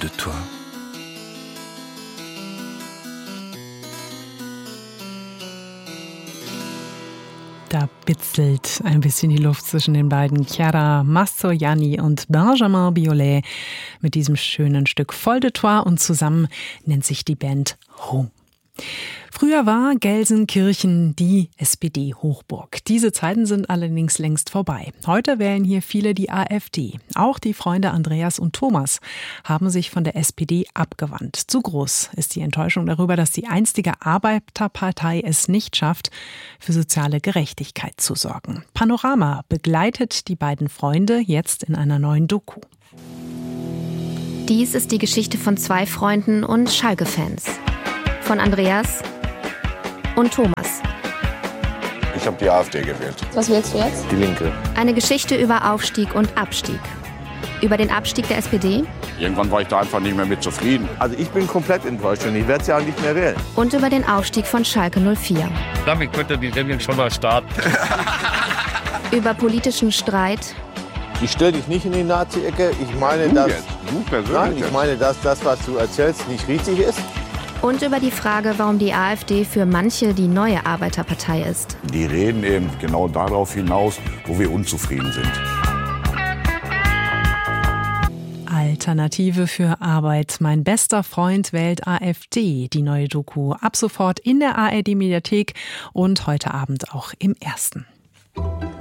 de toi. Da bitzelt ein bisschen die Luft zwischen den beiden, Chiara Mastroianni und Benjamin Biolay, mit diesem schönen Stück Fol de Toi, und zusammen nennt sich die Band Home. Früher war Gelsenkirchen die SPD-Hochburg. Diese Zeiten sind allerdings längst vorbei. Heute wählen hier viele die AfD. Auch die Freunde Andreas und Thomas haben sich von der SPD abgewandt. Zu groß ist die Enttäuschung darüber, dass die einstige Arbeiterpartei es nicht schafft, für soziale Gerechtigkeit zu sorgen. Panorama begleitet die beiden Freunde jetzt in einer neuen Doku. Dies ist die Geschichte von zwei Freunden und Schalke-Fans. Von Andreas und Thomas. Ich habe die AfD gewählt. Was wählst du jetzt? Die Linke. Eine Geschichte über Aufstieg und Abstieg. Über den Abstieg der SPD Irgendwann war ich da einfach nicht mehr mit zufrieden. Also ich bin komplett enttäuscht und ich werde es ja auch nicht mehr wählen. und über den Aufstieg von Schalke 04. Damit könnte die Sendung schon mal starten. Über politischen Streit Ich stelle dich nicht in die Nazi-Ecke. Ich meine, Du dass... jetzt? Du persönlich Nein, ich jetzt? meine, dass das, was du erzählst, nicht richtig ist. und über die Frage, warum die AfD für manche die neue Arbeiterpartei ist. Die reden eben genau darauf hinaus, wo wir unzufrieden sind. Alternative für Arbeit. Mein bester Freund wählt AfD. Die neue Doku ab sofort in der ARD-Mediathek und heute Abend auch im Ersten.